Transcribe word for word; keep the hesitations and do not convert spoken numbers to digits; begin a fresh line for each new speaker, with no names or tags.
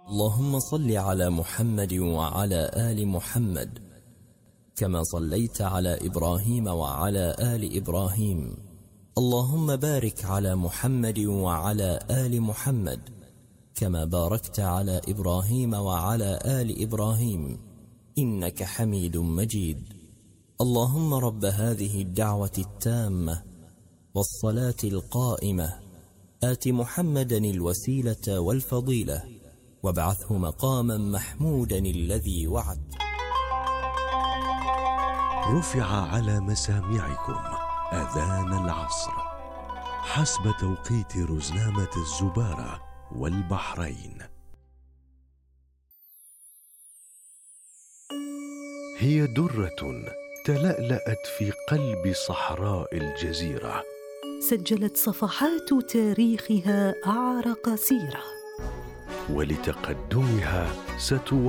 اللهم صل على محمد وعلى آل محمد كما صليت على إبراهيم وعلى آل إبراهيم. اللهم بارك على محمد وعلى آل محمد كما باركت على إبراهيم وعلى آل إبراهيم إنك حميد مجيد. اللهم رب هذه الدعوة التامة والصلاة القائمة آت محمدا الوسيلة والفضيلة وابعثه مقاما محمودا الذي وعدت.
رفع على مسامعكم أذان العصر حسب توقيت رزنامة الزبارة والبحرين. هي درة تلألأت في قلب صحراء الجزيرة،
سجلت صفحات تاريخها أعرق سيرة،
ولتقدمها ستواصل